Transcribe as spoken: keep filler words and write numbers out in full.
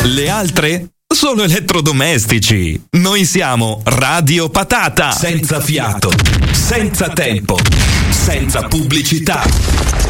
Le altre? Solo elettrodomestici. Noi siamo Radio Patata. Senza fiato, senza tempo, senza pubblicità.